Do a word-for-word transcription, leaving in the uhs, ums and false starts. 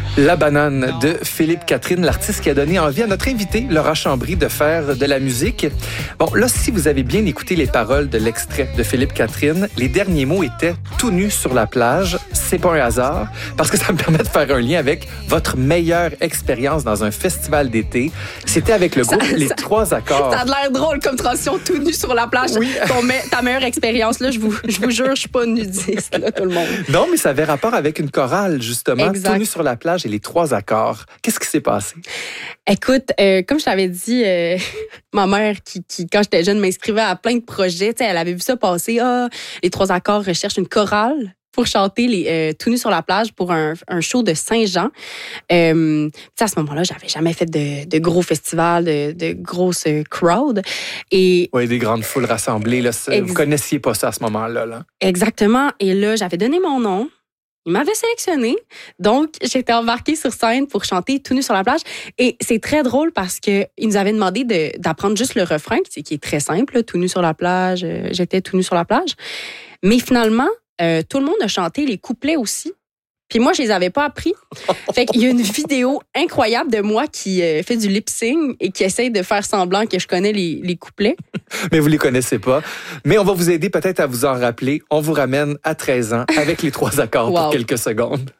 La banane de Philippe Catherine, l'artiste qui a donné envie à notre invité, Laura Chambry, de faire de la musique. Bon, là, si vous avez bien écouté les paroles de l'extrait de Philippe Catherine, les derniers mots étaient « tout nu sur la plage ». C'est pas un hasard, parce que ça me permet de faire un lien avec votre meilleure expérience dans un festival d'été. C'était avec le groupe ça, Les ça, Trois Accords. Ça a l'air drôle comme transition, tout nu sur la plage. Oui. Ton me- ta meilleure expérience, là, je vous, je vous jure, je suis pas nudiste, là, tout le monde. Non, mais ça avait rapport avec une chorale, justement. Exact. Tout nu sur la plage et les trois accords. Qu'est-ce qui s'est passé? Écoute, euh, comme je t'avais dit, euh, ma mère, qui, qui, quand j'étais jeune, m'inscrivait à plein de projets. Elle avait vu ça passer. Ah, les trois accords recherchent une chorale pour chanter les euh, tout nu sur la plage pour un, un show de Saint-Jean. Euh, à ce moment-là, j'avais jamais fait de, de gros festivals, de, de grosses crowds. Et oui, des grandes foules rassemblées. Là, ex- vous connaissiez pas ça à ce moment-là. Là. Exactement. Et là, j'avais donné mon nom. Il m'avait sélectionné, donc j'étais embarquée sur scène pour chanter tout nu sur la plage. Et c'est très drôle parce que il nous avait demandé de, d'apprendre juste le refrain, qui est très simple, là, tout nu sur la plage, euh, j'étais tout nu sur la plage. Mais finalement, euh, tout le monde a chanté les couplets aussi. Puis moi, je les avais pas appris. Fait qu'il y a une vidéo incroyable de moi qui euh, fait du lip-sync et qui essaye de faire semblant que je connais les, les couplets. Mais vous les connaissez pas. Mais on va vous aider peut-être à vous en rappeler. On vous ramène à treize ans avec les trois accords wow. pour quelques secondes.